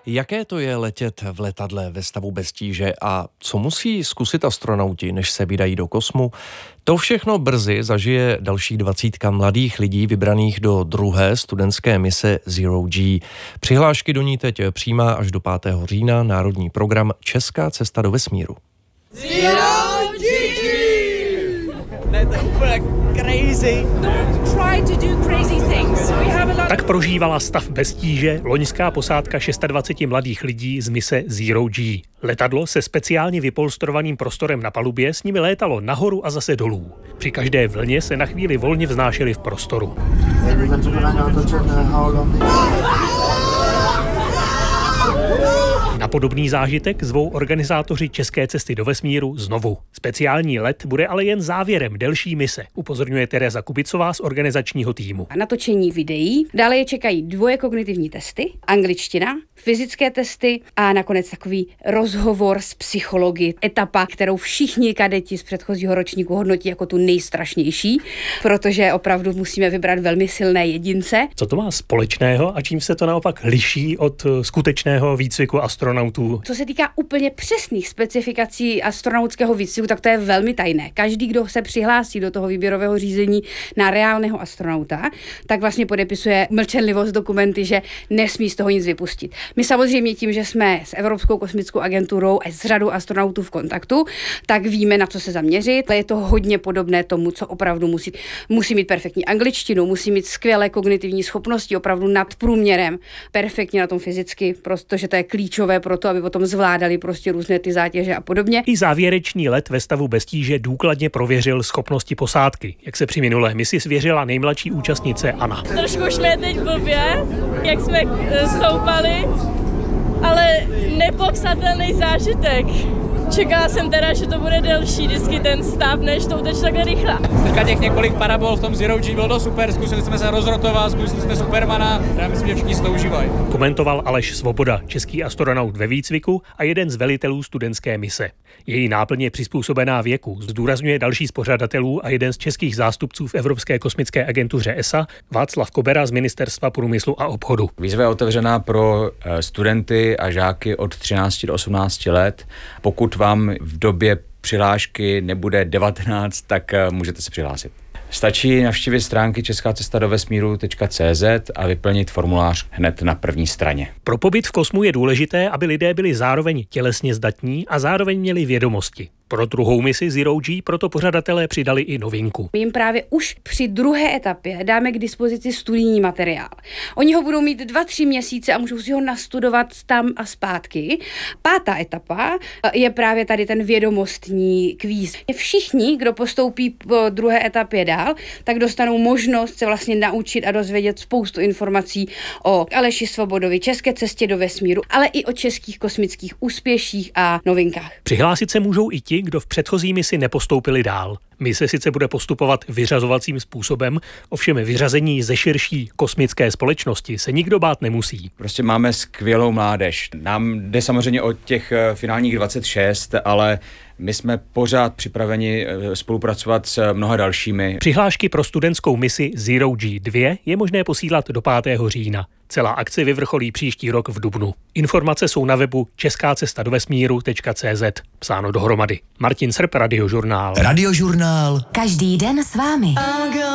Jaké to je letět v letadle ve stavu bez tíže a co musí zkusit astronauti, než se vydají do kosmu? To všechno brzy zažije další 20 mladých lidí vybraných do druhé studentské mise Zero G. Přihlášky do ní teď přijímá až do 5. října národní program Česká cesta do vesmíru. Zero G! Ne, to je úplně crazy. Try to do crazy things. We have a lot... Tak prožívala stav bez tíže loňská posádka 26 mladých lidí z mise Zero G. Letadlo se speciálně vypolstrovaným prostorem na palubě s nimi létalo nahoru a zase dolů. Při každé vlně se na chvíli volně vznášeli v prostoru. Na podobný zážitek zvou organizátoři České cesty do vesmíru znovu. Speciální let bude ale jen závěrem delší mise, upozorňuje Tereza Kubicová z organizačního týmu. Natočení videí, dále je čekají 2 kognitivní testy, angličtina, fyzické testy a nakonec takový rozhovor s psychology. Etapa, kterou všichni kadeti z předchozího ročníku hodnotí jako tu nejstrašnější, protože opravdu musíme vybrat velmi silné jedince. Co to má společného a čím se to naopak liší od skutečného výcviku astronautů? Co se týká úplně přesných specifikací astronautského výcviku, tak to je velmi tajné. Každý, kdo se přihlásí do toho výběrového řízení na reálného astronauta, tak vlastně podepisuje mlčenlivost dokumenty, že nesmí z toho nic vypustit. My samozřejmě tím, že jsme s Evropskou kosmickou agenturou a s řadou astronautů v kontaktu, tak víme, na co se zaměřit. Je to hodně podobné tomu, co opravdu musí mít perfektní angličtinu, musí mít skvělé kognitivní schopnosti, opravdu nad průměrem, perfektně na tom fyzicky, protože to je klíčové pro to, aby potom zvládali prostě různé ty zátěže a podobně. I závěrečný let ve stavu bez tíže důkladně prověřil schopnosti posádky, jak se při minulé misi svěřila nejmladší účastnice Anna. Trošku už mě teď blbě, jak jsme stoupali, ale nepopsatelný zážitek. Čekala jsem teda, že to bude delší vždycky ten stav, než to uteče takhle rychle. Teďka těch několik parabol v tom Zero G bylo to super, zkusili jsme se rozrotovat, zkusili jsme Supermana, já myslím, že všichni si to užívají. Komentoval Aleš Svoboda, český astronaut ve výcviku a jeden z velitelů studentské mise. Její náplň je přizpůsobená věku, zdůrazňuje další z pořadatelů a jeden z českých zástupců v Evropské kosmické agentuře ESA, Václav Kobera z Ministerstva průmyslu a obchodu. Výzva je otevřená pro studenty a žáky od 13 do 18 let. Pokud vám v době přihlášky nebude 19, tak můžete se přihlásit. Stačí navštívit stránky českácestadovesmíru.cz a vyplnit formulář hned na první straně. Pro pobyt v kosmu je důležité, aby lidé byli zároveň tělesně zdatní a zároveň měli vědomosti. Pro druhou misi Zero G proto pořadatelé přidali i novinku. My jim právě už při druhé etapě dáme k dispozici studijní materiál. Oni ho budou mít 2-3 měsíce a můžou si ho nastudovat tam a zpátky. 5. etapa je právě tady ten vědomostní kvíz. Všichni, kdo postoupí po druhé etapě dál, tak dostanou možnost se vlastně naučit a dozvědět spoustu informací o Aleši Svobodovi, České cestě do vesmíru, ale i o českých kosmických úspěších a novinkách. Přihlásit se můžou i ti, kdo v předchozí misi nepostoupili dál. Mise sice bude postupovat vyřazovacím způsobem, ovšem vyřazení ze širší kosmické společnosti se nikdo bát nemusí. Prostě máme skvělou mládež. Nám jde samozřejmě o těch finálních 26, ale my jsme pořád připraveni spolupracovat s mnoha dalšími. Přihlášky pro studentskou misi Zero G2 je možné posílat do 5. října. Celá akce vyvrcholí příští rok v dubnu. Informace jsou na webu českácestadovesmíru.cz. Psáno dohromady. Martin Srp, Radiožurnál. Radiožurnál. Každý den s vámi.